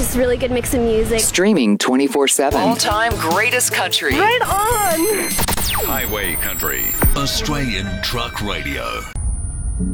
just really good mix of music. Streaming 24/7. All-time greatest country. Right on! Highway Country. Australian Truck Radio.